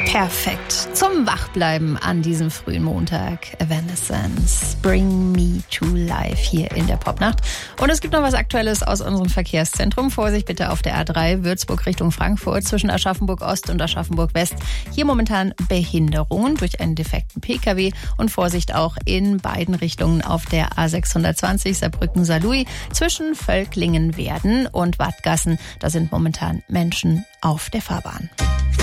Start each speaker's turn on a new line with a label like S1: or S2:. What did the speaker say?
S1: Perfekt zum Wachbleiben an diesem frühen Montag. Evanescence, Bring Me to Life hier in der Popnacht. Und es gibt noch was Aktuelles aus unserem Verkehrszentrum. Vorsicht bitte auf der A3 Würzburg Richtung Frankfurt zwischen Aschaffenburg Ost und Aschaffenburg West. Hier momentan Behinderungen durch einen defekten Pkw und Vorsicht auch in beiden Richtungen auf der A620 Saarbrücken-Saarlouis zwischen Völklingen-Werden und Wattgassen. Da sind momentan Menschen auf der Fahrbahn.